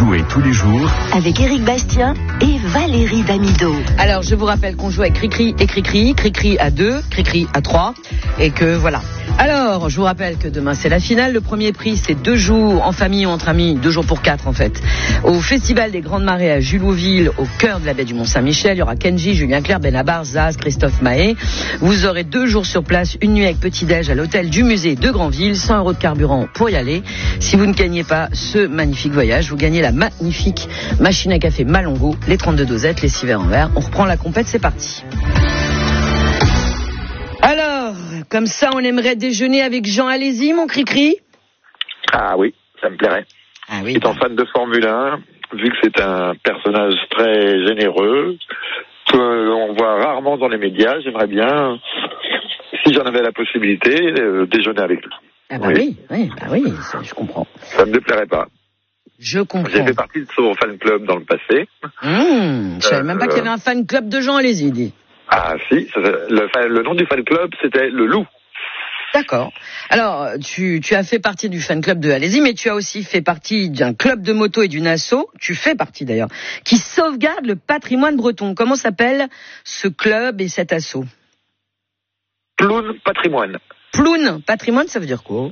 Jouez tous les jours avec Éric Bastien et Valérie Damido. Alors, je vous rappelle qu'on joue avec Cricri et Cricri. Cricri à 2, Cricri à 3. Et que voilà. Alors, je vous rappelle que demain, c'est la finale. Le premier prix, c'est 2 jours en famille ou entre amis. 2 jours pour 4, en fait. Au Festival des Grandes Marées à Julouville, au cœur de la baie du Mont-Saint-Michel. Il y aura Kenji, Julien Clerc, Benabar, Zaz, Christophe Mahé. Vous aurez 2 jours sur place, une nuit avec petit-déj à l'hôtel du musée de Granville. 100 € de carburant pour y aller. Si vous ne gagnez pas ce magnifique voyage, vous gagnez la magnifique machine à café Malongo, les 32 dosettes, les 6 verres en verre. On reprend la compète, c'est parti. Alors, comme ça, on aimerait déjeuner avec Jean. Allez-y, mon Cricri. Ah oui, ça me plairait. Ah oui. Étant fan de Formule 1, vu que c'est un personnage très généreux, qu'on voit rarement dans les médias, j'aimerais bien, si j'en avais la possibilité, déjeuner avec lui. Ah bah oui, ça, je comprends. Ça me déplairait pas. Je comprends. J'ai fait partie de son fan club dans le passé. Je savais même pas qu'il y avait un fan club de Jean. Allez-y, dis. Ah si, le nom du fan club, c'était le Loup. D'accord. Alors, tu as fait partie du fan club de Allez-y, mais tu as aussi fait partie d'un club de moto et d'une asso, tu fais partie d'ailleurs, qui sauvegarde le patrimoine breton. Comment s'appelle ce club et cet asso? Ploune Patrimoine. Ploune Patrimoine, ça veut dire quoi?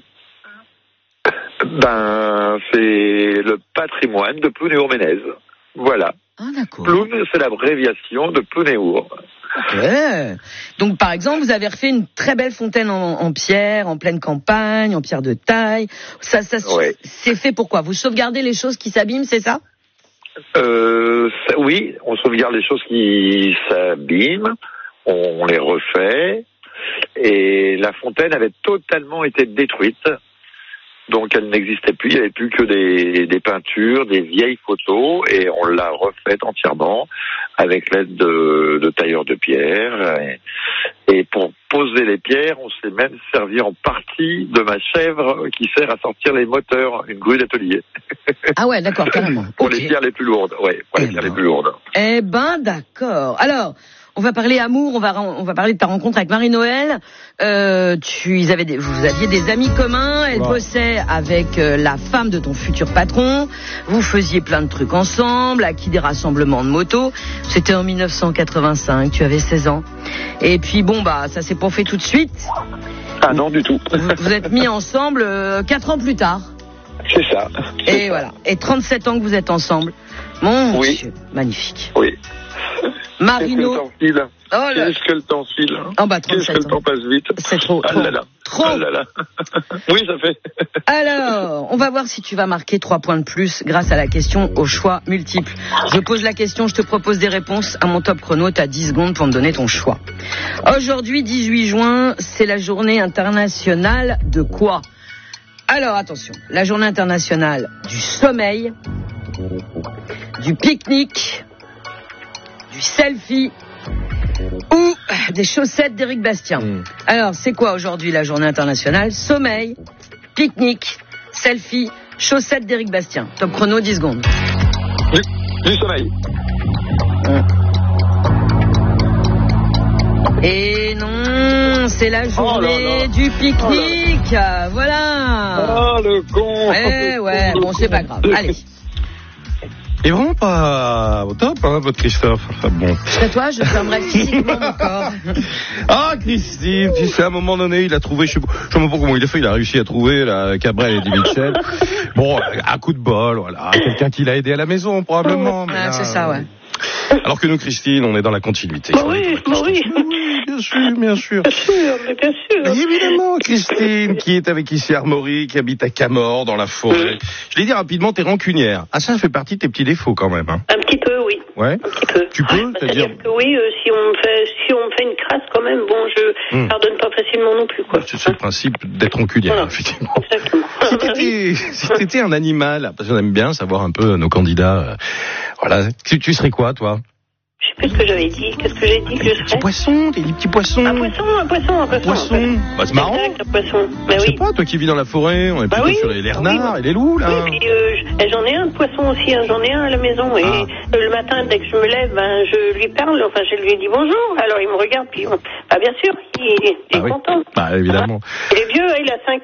Ben, c'est le patrimoine de Plounéour-Ménez. Voilà. Ah, d'accord. Ploune, c'est l'abréviation de Plounéour. Ok. Donc, par exemple, vous avez refait une très belle fontaine en pierre, en pleine campagne, en pierre de taille. Ça ouais. C'est fait pourquoi? Vous sauvegardez les choses qui s'abîment, c'est ça? Oui, on sauvegarde les choses qui s'abîment, on les refait, et la fontaine avait totalement été détruite. Donc elle n'existait plus, il n'y avait plus que des peintures, des vieilles photos, et on l'a refaite entièrement avec l'aide de tailleurs de pierre. Et pour poser les pierres, on s'est même servi en partie de ma chèvre qui sert à sortir les moteurs, une grue d'atelier. Ah ouais, d'accord, carrément. Pour Okay. les pierres les plus lourdes, les plus lourdes. Eh ben, d'accord. Alors, on va parler amour, on va parler de ta rencontre avec Marie-Noël. Vous aviez des amis communs, elle bossait avec la femme de ton futur patron. Vous faisiez plein de trucs ensemble, acquis des rassemblements de motos. C'était en 1985, tu avais 16 ans. Et puis bon, ça s'est pas fait tout de suite. Ah non, du tout. Vous êtes mis ensemble 4 ans plus tard. C'est ça. Et voilà. Et 37 ans que vous êtes ensemble. Mon Dieu, magnifique. Oui. Marino. Qu'est-ce que le temps file. Qu'est-ce que le temps passe vite. C'est trop. Ah là là. Trop. Ah là là. Oui, ça fait. Alors, on va voir si tu vas marquer 3 points de plus grâce à la question au choix multiple. Je pose la question, je te propose des réponses. À mon top chrono, tu as 10 secondes pour me donner ton choix. Aujourd'hui, 18 juin, c'est la journée internationale de quoi? Alors, attention. La journée internationale du sommeil, du pique-nique, du selfie ou des chaussettes d'Éric Bastien. Alors, c'est quoi aujourd'hui la journée internationale? Sommeil, pique-nique, selfie, chaussettes d'Éric Bastien. Top chrono, 10 secondes. Du sommeil. Et non, c'est la journée du pique-nique. Voilà. Oh, le con. Eh ouais, bon, c'est pas grave. Allez. Et vraiment pas au top, votre Christophe. Enfin, bon. C'est toi, je fermerai physiquement mon corps. Ah, Christine, tu sais, à un moment donné, il a trouvé, je sais pas comment il a fait, il a réussi à trouver la Cabrel et Di Michel. Bon, à coup de bol, voilà. Quelqu'un qui l'a aidé à la maison, probablement. Mais là, c'est ça, ouais. Alors que nous, Christine, on est dans la continuité. Oui. Bien sûr. Mais évidemment, Christine, qui est avec ici Armory, qui habite à Camors, dans la forêt. Je l'ai dit rapidement, t'es rancunière. Ah, ça fait partie de tes petits défauts, quand même, hein. Un petit peu, oui. Ouais. Un petit peu. Tu peux, c'est-à-dire que oui, si on me fait une crasse, quand même, bon, je pardonne pas facilement non plus, quoi. C'est le principe d'être rancunière, voilà. effectivement. Exactement. Si t'étais un animal, parce qu'on aime bien savoir un peu nos candidats, voilà, tu serais quoi, toi? Je sais plus ce que j'avais dit. Qu'est-ce que j'ai dit que je serais? Des petits poissons. Un poisson. Bah, c'est marrant. Exact, un poisson. Mais Je sais oui. pas, toi qui vis dans la forêt, on est plutôt sur les renards et les loups, là. Oui, puis j'en ai un de poisson aussi, hein, j'en ai un à la maison. Et le matin, dès que je me lève, je lui parle, enfin je lui dis bonjour. Alors il me regarde, puis bien sûr, il est content. Bah évidemment. Il est vieux, il a 5 ans.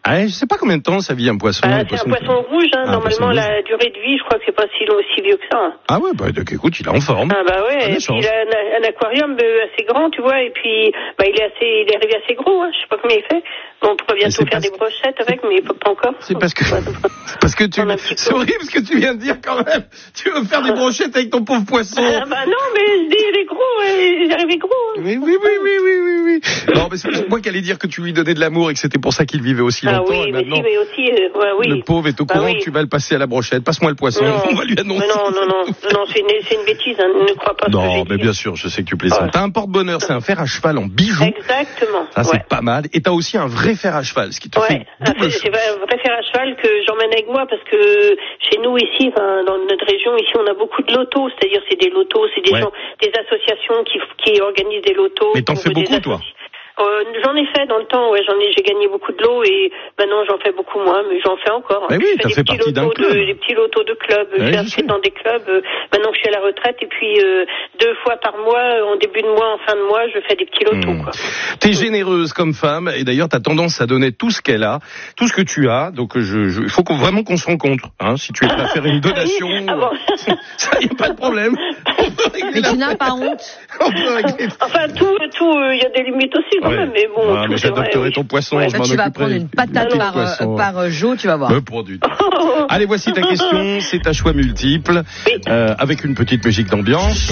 Ah, je sais pas combien de temps ça vit un poisson. C'est un poisson rouge, hein. Normalement, la durée de vie, je crois que c'est pas si vieux que ça. Hein. Ah ouais, bah donc écoute, il est en forme. Ah bah ouais, et puis il a un aquarium assez grand, tu vois, et puis il est arrivé assez gros, hein. Je sais pas combien il fait. On pourrait bientôt faire des brochettes avec, mais pas encore. C'est parce que c'est horrible ce que tu viens de dire quand même. Tu veux faire des brochettes avec ton pauvre poisson. Ah bah non, mais je dis il est gros, il est arrivé gros. Hein. Oui. Non, mais c'est moi qui allais dire que tu lui donnais de l'amour et que c'était pour ça qu'il vivait aussi longtemps. Ah oui, mais si, mais aussi, oui. Le pauvre est au courant que tu vas le passer à la brochette. Passe-moi le poisson, on va lui annoncer. Non, c'est une bêtise, hein. Ne crois pas. Non, mais bien sûr, je sais que tu plaisantes. Ouais. T'as un porte-bonheur, c'est un fer à cheval en bijoux. Exactement. Ça, c'est pas mal. Et t'as aussi un vrai fer à cheval, ce qui te fait double. C'est un vrai fer à cheval que j'emmène avec moi parce que chez nous ici, dans notre région, ici, on a beaucoup de lotos. C'est-à-dire, c'est des lotos, c'est des gens, des associations qui organisent des lotos. Mais t'en fais beaucoup, toi? J'en ai fait dans le temps, j'ai gagné beaucoup de lots et maintenant j'en fais beaucoup moins, mais j'en fais encore. Mais oui, t'as fait partie d'un club. Des petits lotos de club, j'ai inscrit dans des clubs, maintenant que je suis à la retraite et puis 2 fois par mois, en début de mois, en fin de mois, je fais des petits lotos, quoi. T'es généreuse comme femme et d'ailleurs t'as tendance à donner tout ce qu'elle a, tout ce que tu as, donc il faut vraiment qu'on se rencontre, hein, si tu es prêt à faire une donation, ça y a pas de problème. Mais tu n'as pas honte. Enfin, il y a des limites aussi, quand même, mais bon. Ah, mais j'adopterai ton poisson, je m'en occuperai. Tu vas prendre une patate par jour, tu vas voir. Pour du temps. Allez, voici ta question, c'est ta choix multiple, avec une petite musique d'ambiance.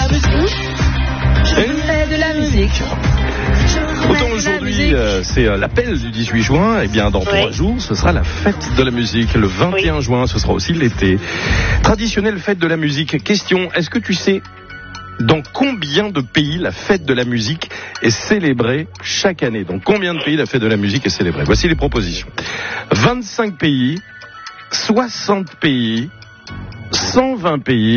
De la musique. Autant aujourd'hui, c'est l'appel du 18 juin, et bien dans 3 jours, ce sera la fête de la musique. Le 21 juin, ce sera aussi l'été. Traditionnelle fête de la musique. Question, est-ce que tu sais dans combien de pays la fête de la musique est célébrée chaque année? Dans combien de pays la fête de la musique est célébrée? Voici les propositions. 25 pays, 60 pays, 120 pays.